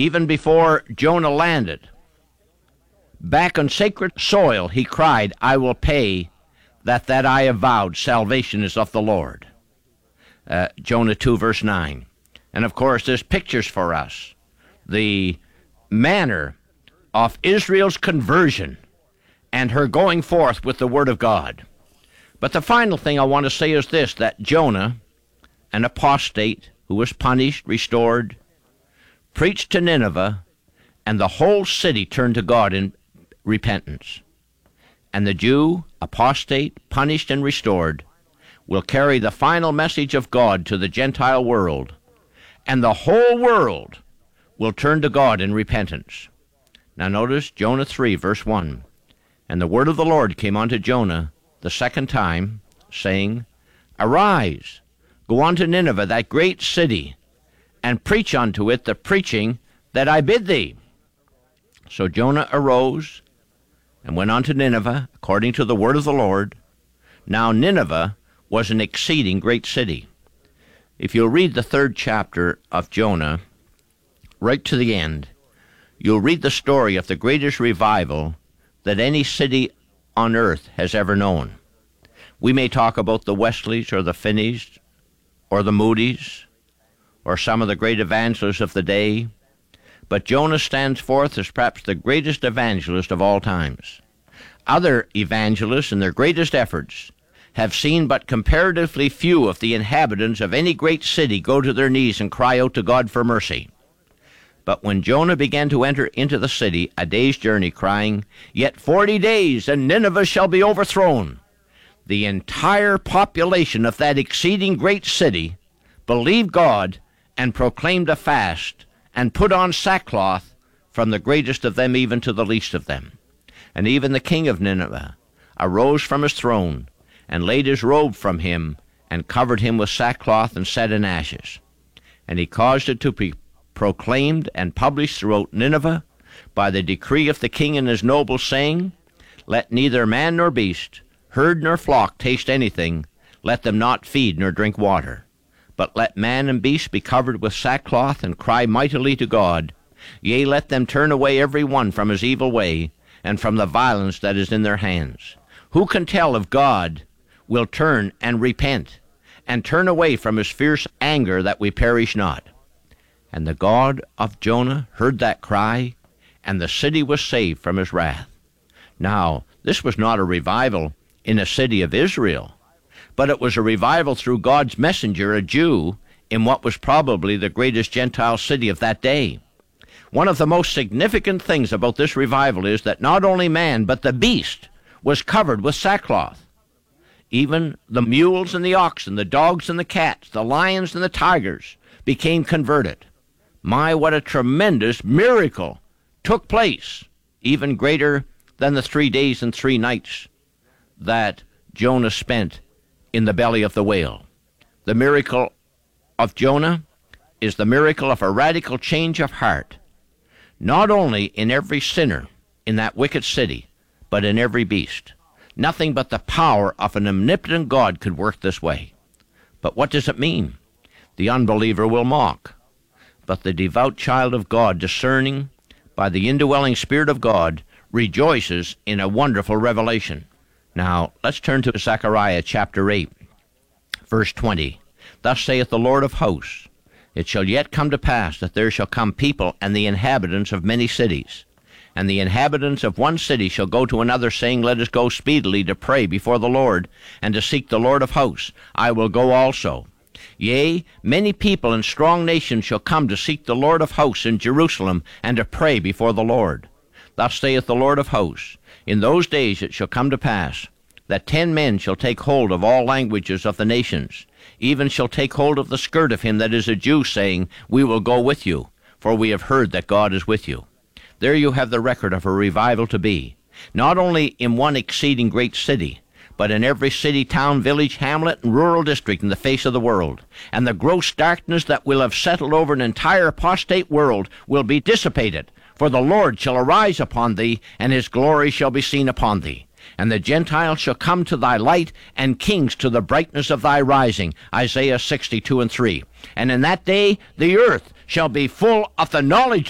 even before Jonah landed, back on sacred soil, he cried, I will pay that I have vowed. Salvation is of the Lord. Jonah 2, verse 9. And of course, there's pictures for us. The manner of Israel's conversion and her going forth with the Word of God. But the final thing I want to say is this, that Jonah, an apostate who was punished, restored, preached to Nineveh, and the whole city turned to God in repentance. And the Jew, apostate, punished and restored, will carry the final message of God to the Gentile world, and the whole world will turn to God in repentance. Now notice Jonah 3, verse 1. And the word of the Lord came unto Jonah the second time, saying, Arise, go unto Nineveh, that great city, and preach unto it the preaching that I bid thee. So Jonah arose and went unto Nineveh, according to the word of the Lord. Now Nineveh was an exceeding great city. If you'll read the 3rd chapter of Jonah, right to the end, you'll read the story of the greatest revival that any city on earth has ever known. We may talk about the Wesleys or the Finneys or the Moody's or some of the great evangelists of the day, but Jonah stands forth as perhaps the greatest evangelist of all times. Other evangelists in their greatest efforts have seen but comparatively few of the inhabitants of any great city go to their knees and cry out to God for mercy. But when Jonah began to enter into the city, a day's journey, crying, Yet 40 days, and Nineveh shall be overthrown, the entire population of that exceeding great city believed God and proclaimed a fast and put on sackcloth, from the greatest of them even to the least of them. And even the king of Nineveh arose from his throne and laid his robe from him and covered him with sackcloth and set in ashes. And he caused it to be proclaimed and published throughout Nineveh by the decree of the king and his nobles, saying, Let neither man nor beast, herd nor flock taste anything, let them not feed nor drink water. But let man and beast be covered with sackcloth and cry mightily to God. Yea, let them turn away every one from his evil way and from the violence that is in their hands. Who can tell if God will turn and repent and turn away from his fierce anger that we perish not? And the God of Jonah heard that cry, and the city was saved from his wrath. Now, this was not a revival in a city of Israel, but it was a revival through God's messenger, a Jew, in what was probably the greatest Gentile city of that day. One of the most significant things about this revival is that not only man, but the beast was covered with sackcloth. Even the mules and the oxen, the dogs and the cats, the lions and the tigers became converted. My, what a tremendous miracle took place, even greater than the 3 days and 3 nights that Jonah spent in the belly of the whale. The miracle of Jonah is the miracle of a radical change of heart, not only in every sinner in that wicked city, but in every beast. Nothing but the power of an omnipotent God could work this way. But what does it mean? The unbeliever will mock, but the devout child of God, discerning by the indwelling Spirit of God, rejoices in a wonderful revelation. Now, let's turn to Zechariah chapter 8, verse 20. Thus saith the Lord of hosts, It shall yet come to pass that there shall come people and the inhabitants of many cities. And the inhabitants of one city shall go to another, saying, Let us go speedily to pray before the Lord, and to seek the Lord of hosts. I will go also. Yea, many people and strong nations shall come to seek the Lord of hosts in Jerusalem, and to pray before the Lord. Thus saith the Lord of hosts, In those days it shall come to pass, that 10 men shall take hold of all languages of the nations, even shall take hold of the skirt of him that is a Jew, saying, We will go with you, for we have heard that God is with you. There you have the record of a revival to be, not only in one exceeding great city, but in every city, town, village, hamlet, and rural district in the face of the world. And the gross darkness that will have settled over an entire apostate world will be dissipated, for the Lord shall arise upon thee, and his glory shall be seen upon thee. And the Gentiles shall come to thy light, and kings to the brightness of thy rising. Isaiah 62:3. And in that day the earth shall be full of the knowledge